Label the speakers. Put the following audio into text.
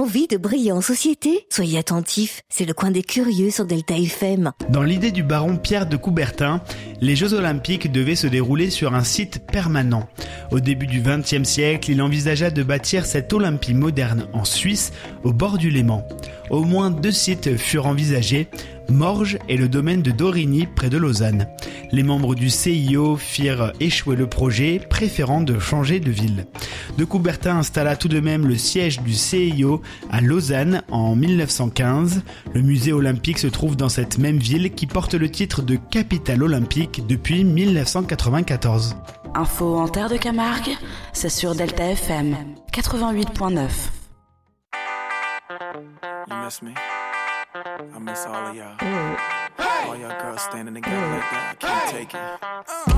Speaker 1: envie de briller en société? Soyez attentifs, c'est le coin des curieux sur Delta FM.
Speaker 2: Dans l'idée du baron Pierre de Coubertin, les Jeux Olympiques devaient se dérouler sur un site permanent. Au début du XXe siècle, il envisagea de bâtir cette Olympie moderne en Suisse, au bord du Léman. Au moins 2 sites furent envisagés, Morges et le domaine de Dorigny près de Lausanne. Les membres du CIO firent échouer le projet, préférant de changer de ville. De Coubertin installa tout de même le siège du CIO à Lausanne en 1915. Le musée olympique se trouve dans cette même ville qui porte le titre de capitale olympique depuis 1994.
Speaker 3: Info en terre de Camargue, c'est sur Delta FM 88.9.
Speaker 4: You miss me? I miss all of y'all. All y'all girls standing together like that. I can't take it.